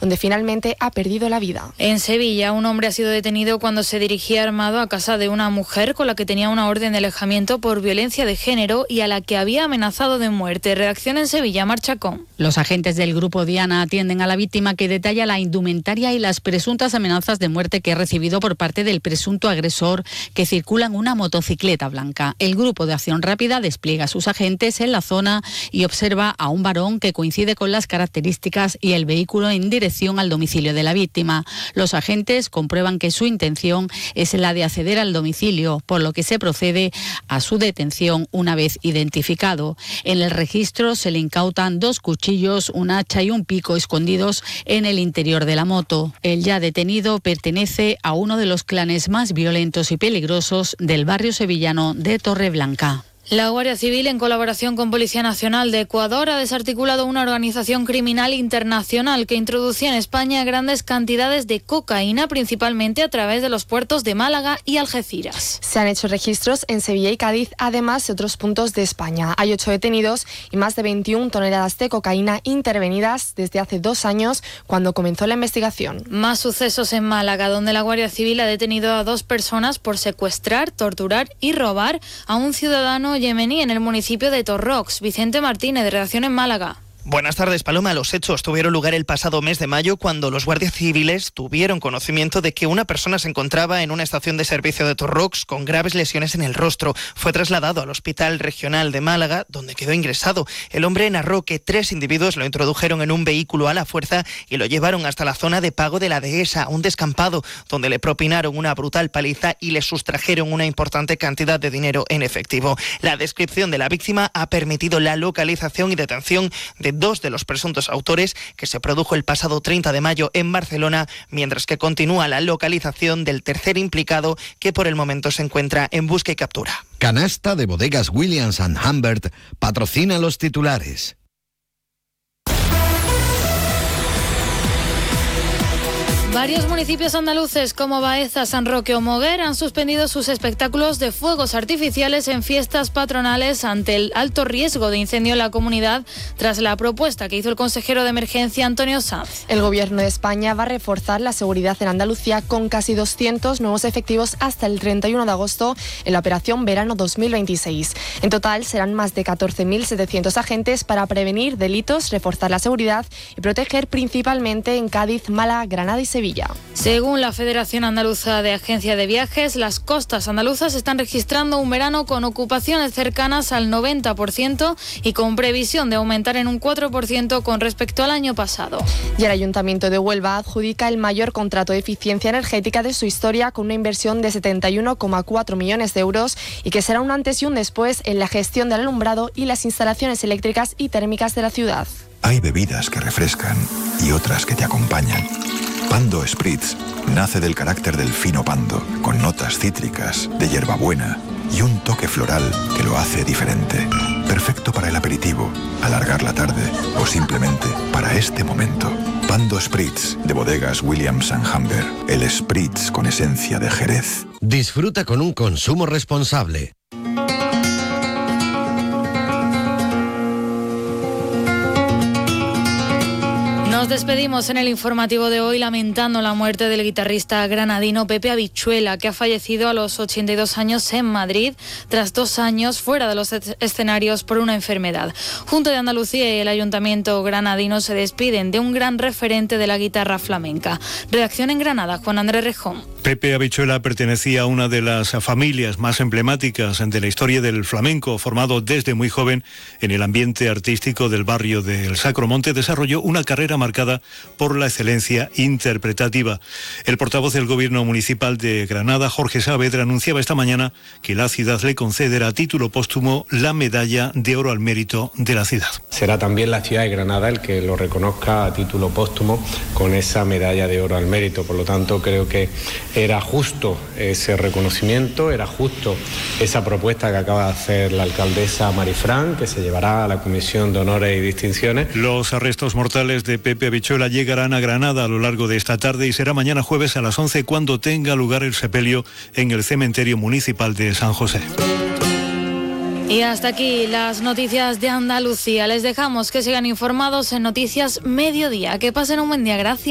donde finalmente ha perdido la vida. En Sevilla, un hombre ha sido detenido cuando se dirigía armado a casa de una mujer con la que tenía una orden de alejamiento por violencia de género y a la que había amenazado de muerte. Redacción en Sevilla, Mar Chacón. Los agentes del Grupo Diana atienden a la víctima, que detalla la indumentaria y las presuntas amenazas de muerte que ha recibido por parte del presunto agresor, que circula en una motocicleta blanca. El Grupo de Acción Rápida despliega a sus agentes en la zona y observa a un varón que coincide con las características y el vehículo en dirección al domicilio de la víctima. Los agentes comprueban que su intención es la de acceder al domicilio, por lo que se procede a su detención una vez identificado. En el registro se le incautan 2 cuchillos, un hacha y un pico escondidos en el interior de la moto. El ya detenido pertenece a uno de los clanes más violentos y peligrosos del barrio sevillano de Torreblanca. La Guardia Civil, en colaboración con Policía Nacional de Ecuador, ha desarticulado una organización criminal internacional que introducía en España grandes cantidades de cocaína, principalmente a través de los puertos de Málaga y Algeciras. Se han hecho registros en Sevilla y Cádiz, además de otros puntos de España. Hay 8 detenidos y más de 21 toneladas de cocaína intervenidas desde hace 2 años, cuando comenzó la investigación. Más sucesos en Málaga, donde la Guardia Civil ha detenido a 2 personas por secuestrar, torturar y robar a un ciudadano yemení en el municipio de Torrox. Vicente Martínez, de Redacción en Málaga. Buenas tardes, Paloma. Los hechos tuvieron lugar el pasado mes de mayo, cuando los guardias civiles tuvieron conocimiento de que una persona se encontraba en una estación de servicio de Torrox con graves lesiones en el rostro. Fue trasladado al Hospital Regional de Málaga, donde quedó ingresado. El hombre narró que 3 individuos lo introdujeron en un vehículo a la fuerza y lo llevaron hasta la zona de pago de la Dehesa, un descampado, donde le propinaron una brutal paliza y le sustrajeron una importante cantidad de dinero en efectivo. La descripción de la víctima ha permitido la localización y detención de 2 de los presuntos autores, que se produjo el pasado 30 de mayo en Barcelona, mientras que continúa la localización del tercer implicado, que por el momento se encuentra en busca y captura. Canasta de Bodegas Williams & Humbert patrocina los titulares. Varios municipios andaluces como Baeza, San Roque o Moguer han suspendido sus espectáculos de fuegos artificiales en fiestas patronales ante el alto riesgo de incendio en la comunidad, tras la propuesta que hizo el consejero de Emergencia, Antonio Sanz. El Gobierno de España va a reforzar la seguridad en Andalucía con casi 200 nuevos efectivos hasta el 31 de agosto en la operación Verano 2026. En total serán más de 14.700 agentes para prevenir delitos, reforzar la seguridad y proteger principalmente en Cádiz, Málaga, Granada y Sevilla. Según la Federación Andaluza de Agencia de Viajes, las costas andaluzas están registrando un verano con ocupaciones cercanas al 90% y con previsión de aumentar en un 4% con respecto al año pasado. Y el Ayuntamiento de Huelva adjudica el mayor contrato de eficiencia energética de su historia, con una inversión de 71,4 millones de euros y que será un antes y un después en la gestión del alumbrado y las instalaciones eléctricas y térmicas de la ciudad. Hay bebidas que refrescan y otras que te acompañan. Pando Spritz nace del carácter del fino pando, con notas cítricas, de hierbabuena y un toque floral que lo hace diferente. Perfecto para el aperitivo, alargar la tarde o simplemente para este momento. Pando Spritz, de Bodegas Williams & Humbert. El Spritz con esencia de Jerez. Disfruta con un consumo responsable. Nos despedimos en el informativo de hoy lamentando la muerte del guitarrista granadino Pepe Habichuela, que ha fallecido a los 82 años en Madrid tras 2 años fuera de los escenarios por una enfermedad. Junta de Andalucía y el Ayuntamiento granadino se despiden de un gran referente de la guitarra flamenca. Redacción en Granada, Juan Andrés Rejón. Pepe Habichuela pertenecía a una de las familias más emblemáticas de la historia del flamenco. Formado desde muy joven en el ambiente artístico del barrio del Sacromonte, desarrolló una carrera marcada por la excelencia interpretativa. El portavoz del Gobierno Municipal de Granada, Jorge Saavedra, anunciaba esta mañana que la ciudad le concederá a título póstumo la Medalla de Oro al Mérito de la ciudad. Será también la ciudad de Granada el que lo reconozca a título póstumo con esa Medalla de Oro al Mérito. Por lo tanto, creo que era justo ese reconocimiento, era justo esa propuesta que acaba de hacer la alcaldesa Marifran, que se llevará a la Comisión de Honores y Distinciones. Los arrestos mortales de Pepe Habichuela llegarán a Granada a lo largo de esta tarde y será mañana jueves a las 11 cuando tenga lugar el sepelio en el cementerio municipal de San José. Y hasta aquí las noticias de Andalucía. Les dejamos que sigan informados en Noticias Mediodía. Que pasen un buen día. Gracias.